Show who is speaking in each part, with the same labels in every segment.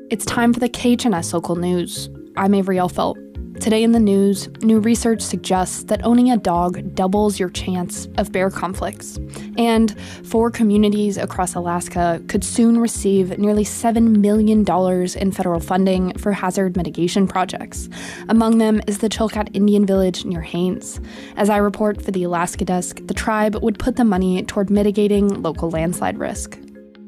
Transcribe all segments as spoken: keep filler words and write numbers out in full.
Speaker 1: It's time for the K H N S Local News. I'm Avery Elfelt. Today in the news, new research suggests that owning a dog doubles your chance of bear conflicts. And four communities across Alaska could soon receive nearly seven million dollars in federal funding for hazard mitigation projects. Among them is the Chilkat Indian Village near Haines. As I report for the Alaska Desk, the tribe would put the money toward mitigating local landslide risk.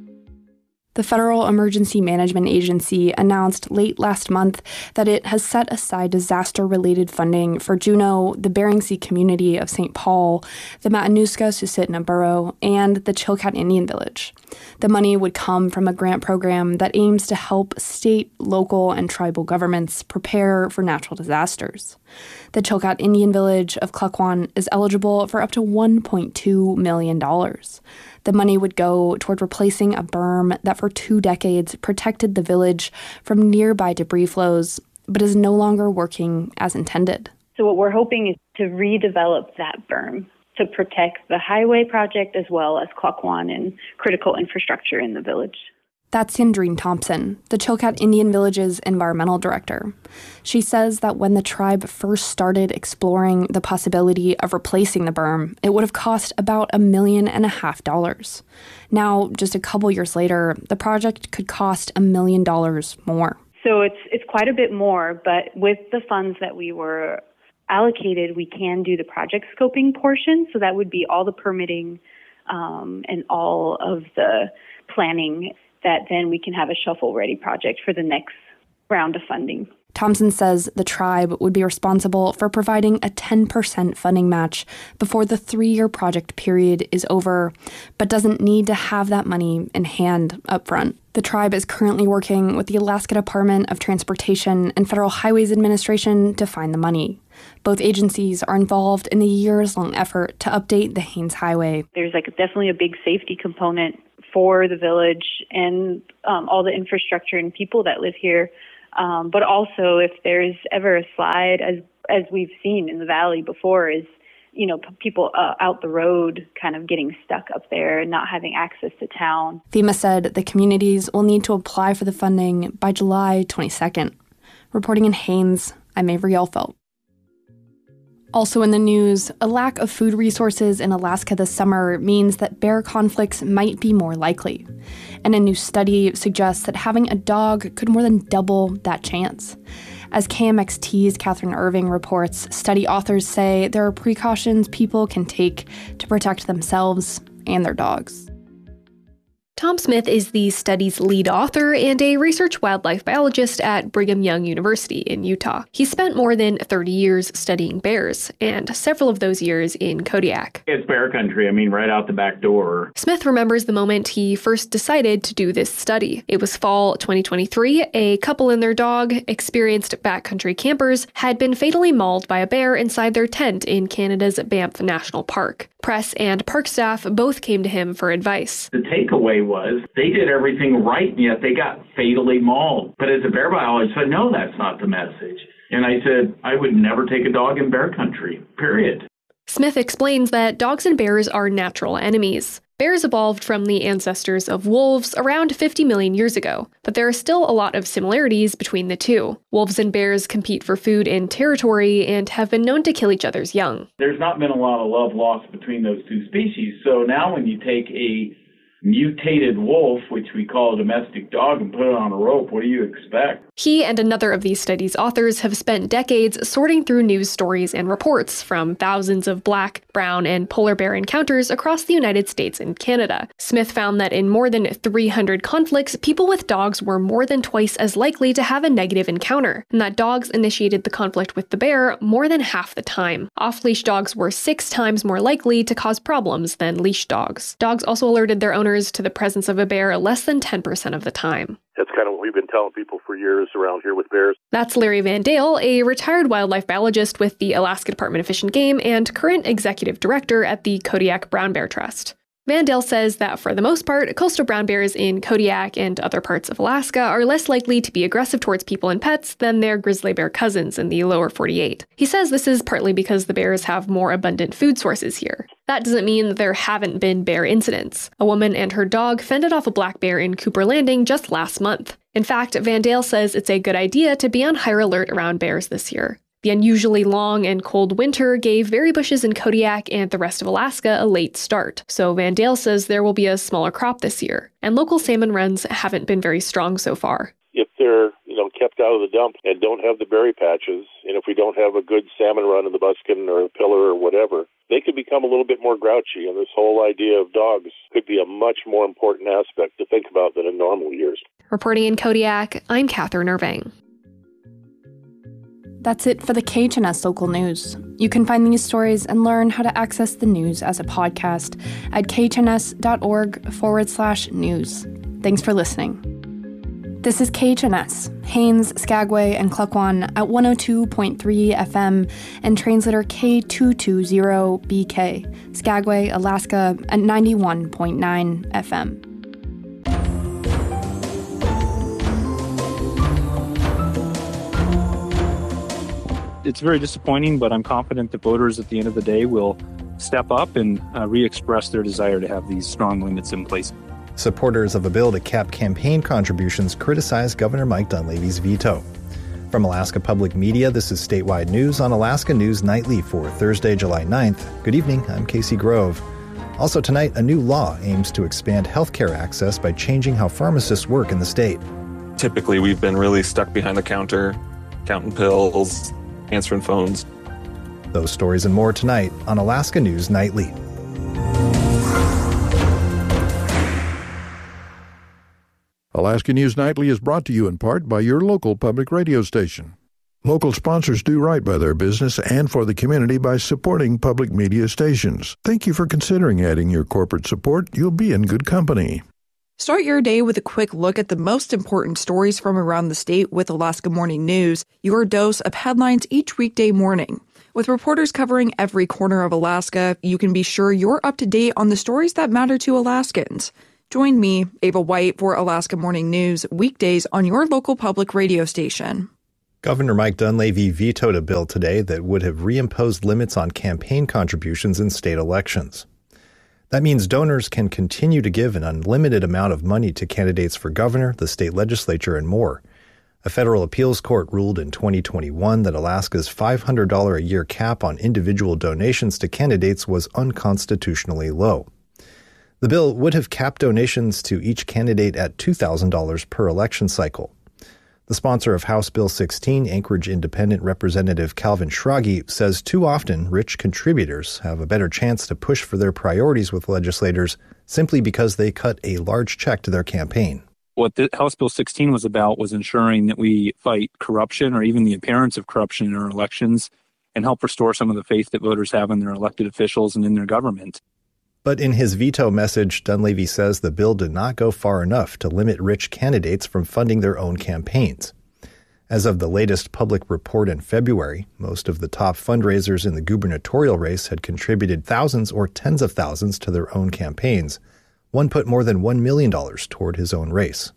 Speaker 1: The Federal Emergency Management Agency announced late last month that it has set aside disaster-related funding for Juneau, the Bering Sea community of Saint Paul, the Matanuska-Susitna Borough, and the Chilkat Indian Village. The money would come from a grant program that aims to help state, local, and tribal governments prepare for natural disasters. The Chilkat Indian Village of Klukwan is eligible for up to one point two million dollars. The money would go toward replacing a berm that for two decades protected the village from nearby debris flows, but is no longer working as intended.
Speaker 2: So what we're hoping is to redevelop that berm to protect the highway project as well as Klukwan and critical infrastructure in the village.
Speaker 1: That's Yandreen Thompson, the Chilkat Indian Village's environmental director. She says that when the tribe first started exploring the possibility of replacing the berm, it would have cost about a million and a half dollars. Now, just a couple years later, the project could cost a million dollars more.
Speaker 2: So it's it's quite a bit more, but with the funds that we were allocated, we can do the project scoping portion. So that would be all the permitting um, and all of the planning, that then we can have a shovel-ready project for the next round of funding.
Speaker 1: Thompson says the tribe would be responsible for providing a ten percent funding match before the three-year project period is over, but doesn't need to have that money in hand up front. The tribe is currently working with the Alaska Department of Transportation and Federal Highways Administration to find the money. Both agencies are involved in the years-long effort to update the Haines Highway.
Speaker 2: There's like definitely a big safety component for the village and um, all the infrastructure and people that live here. Um, but also, if there's ever a slide, as as we've seen in the valley before, is, you know, p- people uh, out the road kind of getting stuck up there and not having access to town.
Speaker 1: FEMA said the communities will need to apply for the funding by July twenty-second. Reporting in Haines, I'm Avery Elfelt. Also in the news, a lack of food resources in Alaska this summer means that bear conflicts might be more likely. And a new study suggests that having a dog could more than double that chance. As K M X T's Catherine Irving reports, study authors say there are precautions people can take to protect themselves and their dogs.
Speaker 3: Tom Smith is the study's lead author and a research wildlife biologist at Brigham Young University in Utah. He spent more than thirty years studying bears, and several of those years in Kodiak.
Speaker 4: It's bear country, I mean, right out the back door.
Speaker 3: Smith remembers the moment he first decided to do this study. It was fall twenty twenty-three. A couple and their dog, experienced backcountry campers, had been fatally mauled by a bear inside their tent in Canada's Banff National Park. Press and park staff both came to him for advice.
Speaker 4: The takeaway was they did everything right, and yet they got fatally mauled. But as a bear biologist, I said, no, that's not the message. And I said, I would never take a dog in bear country, period.
Speaker 3: Smith explains that dogs and bears are natural enemies. Bears evolved from the ancestors of wolves around fifty million years ago, but there are still a lot of similarities between the two. Wolves and bears compete for food and territory and have been known to kill each other's young.
Speaker 4: There's not been a lot of love lost between those two species. So now when you take a mutated wolf, which we call a domestic dog, and put it on a rope, what do you expect?
Speaker 3: He and another of these studies' authors have spent decades sorting through news stories and reports from thousands of black, brown, and polar bear encounters across the United States and Canada. Smith found that in more than three hundred conflicts, people with dogs were more than twice as likely to have a negative encounter, and that dogs initiated the conflict with the bear more than half the time. Off-leash dogs were six times more likely to cause problems than leash dogs. Dogs also alerted their owners to the presence of a bear less than ten percent of the time.
Speaker 5: That's kind of what we've been telling people for years around here with bears.
Speaker 3: That's Larry Van Dale, a retired wildlife biologist with the Alaska Department of Fish and Game and current executive director at the Kodiak Brown Bear Trust. Van Dale says that for the most part, coastal brown bears in Kodiak and other parts of Alaska are less likely to be aggressive towards people and pets than their grizzly bear cousins in the lower forty-eight. He says this is partly because the bears have more abundant food sources here. That doesn't mean that there haven't been bear incidents. A woman and her dog fended off a black bear in Cooper Landing just last month. In fact, Van Dale says it's a good idea to be on higher alert around bears this year. The unusually long and cold winter gave berry bushes in Kodiak and the rest of Alaska a late start, so Van Dale says there will be a smaller crop this year, and local salmon runs haven't been very strong so far.
Speaker 5: If they're, you know, kept out of the dump and don't have the berry patches, and if we don't have a good salmon run in the Buskin or the Pillar or whatever, they could become a little bit more grouchy, and this whole idea of dogs could be a much more important aspect to think about than in normal years.
Speaker 3: Reporting in Kodiak, I'm Catherine Irving.
Speaker 1: That's it for the K H N S Local News. You can find these stories and learn how to access the news as a podcast at khns.org forward slash news. Thanks for listening. This is K H N S, Haines, Skagway, and Klukwan at one oh two point three F M and translator K two two zero B K, Skagway, Alaska at ninety-one point nine F M.
Speaker 6: It's very disappointing, but I'm confident that voters at the end of the day will step up and uh, re-express their desire to have these strong limits in place.
Speaker 7: Supporters of a bill to cap campaign contributions criticize Governor Mike Dunleavy's veto. From Alaska Public Media, this is Statewide News on Alaska News Nightly for Thursday, July ninth. Good evening, I'm Casey Grove. Also tonight, a new law aims to expand healthcare access by changing how pharmacists work in the state.
Speaker 8: Typically, we've been really stuck behind the counter, counting pills, answering phones.
Speaker 7: Those stories and more tonight on Alaska News Nightly.
Speaker 9: Alaska News Nightly is brought to you in part by your local public radio station. Local sponsors do right by their business and for the community by supporting public media stations. Thank you for considering adding your corporate support. You'll be in good company.
Speaker 10: Start your day with a quick look at the most important stories from around the state with Alaska Morning News, your dose of headlines each weekday morning. With reporters covering every corner of Alaska, you can be sure you're up to date on the stories that matter to Alaskans. Join me, Ava White, for Alaska Morning News, weekdays on your local public radio station.
Speaker 7: Governor Mike Dunleavy vetoed a bill today that would have reimposed limits on campaign contributions in state elections. That means donors can continue to give an unlimited amount of money to candidates for governor, the state legislature, and more. A federal appeals court ruled in twenty twenty-one that Alaska's five hundred dollars a year cap on individual donations to candidates was unconstitutionally low. The bill would have capped donations to each candidate at two thousand dollars per election cycle. The sponsor of House Bill sixteen, Anchorage Independent Representative Calvin Schrage, says too often rich contributors have a better chance to push for their priorities with legislators simply because they cut a large check to their campaign.
Speaker 6: What the House Bill sixteen was about was ensuring that we fight corruption or even the appearance of corruption in our elections and help restore some of the faith that voters have in their elected officials and in their government.
Speaker 7: But in his veto message, Dunleavy says the bill did not go far enough to limit rich candidates from funding their own campaigns. As of the latest public report in February, most of the top fundraisers in the gubernatorial race had contributed thousands or tens of thousands to their own campaigns. One put more than one million dollars toward his own race.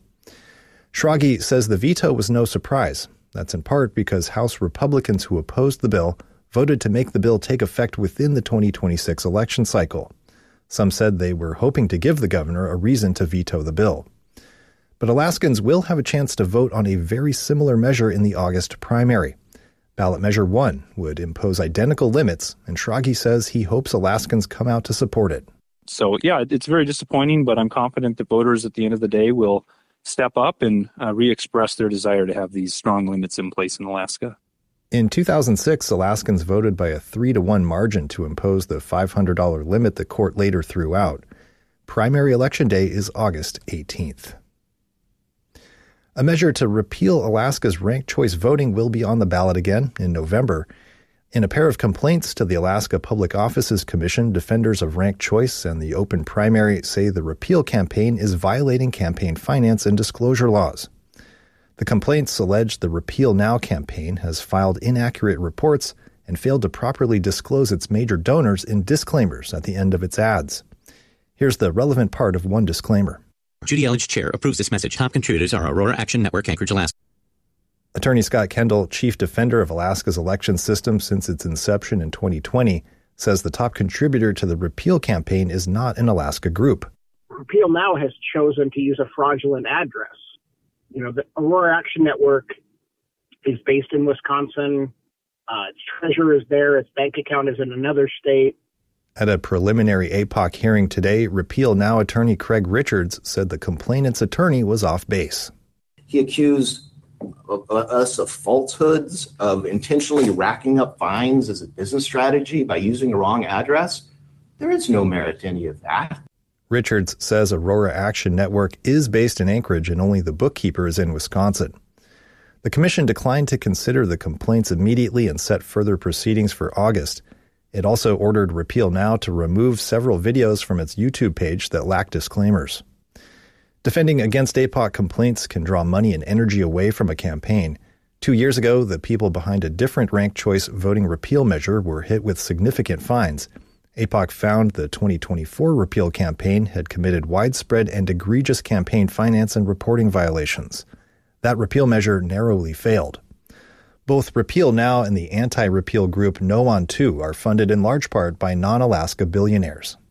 Speaker 7: Schrage says the veto was no surprise. That's in part because House Republicans who opposed the bill voted to make the bill take effect within the twenty twenty-six election cycle. Some said they were hoping to give the governor a reason to veto the bill. But Alaskans will have a chance to vote on a very similar measure in the August primary. Ballot Measure one would impose identical limits, and Schrage says he hopes Alaskans come out to support it.
Speaker 6: So, yeah, it's very disappointing, but I'm confident that voters at the end of the day will step up and uh, re-express their desire to have these strong limits in place in Alaska.
Speaker 7: In two thousand six, Alaskans voted by a three to one margin to impose the five hundred dollars limit the court later threw out. Primary election day is August eighteenth. A measure to repeal Alaska's ranked choice voting will be on the ballot again in November. In a pair of complaints to the Alaska Public Offices Commission, defenders of ranked choice and the open primary say the repeal campaign is violating campaign finance and disclosure laws. The complaints allege the Repeal Now campaign has filed inaccurate reports and failed to properly disclose its major donors in disclaimers at the end of its ads. Here's the relevant part of one disclaimer.
Speaker 11: Judy Elledge, Chair, approves this message. Top contributors are Aurora Action Network, Anchorage, Alaska.
Speaker 7: Attorney Scott Kendall, chief defender of Alaska's election system since its inception in twenty twenty, says the top contributor to the repeal campaign is not an Alaska group.
Speaker 12: Repeal Now has chosen to use a fraudulent address. You know, the Aurora Action Network is based in Wisconsin. Uh, its treasurer is there. Its bank account is in another state.
Speaker 7: At a preliminary A P O C hearing today, Repeal Now attorney Craig Richards said the complainant's attorney was off base.
Speaker 13: He accused us of falsehoods, of intentionally racking up fines as a business strategy by using the wrong address. There is no merit to any of that.
Speaker 7: Richards says Aurora Action Network is based in Anchorage and only the bookkeeper is in Wisconsin. The commission declined to consider the complaints immediately and set further proceedings for August. It also ordered Repeal Now to remove several videos from its YouTube page that lack disclaimers. Defending against A P O C complaints can draw money and energy away from a campaign. Two years ago, the people behind a different ranked choice voting repeal measure were hit with significant fines. A P O C found the twenty twenty-four repeal campaign had committed widespread and egregious campaign finance and reporting violations. That repeal measure narrowly failed. Both Repeal Now and the anti-repeal group No On Two are funded in large part by non-Alaska billionaires.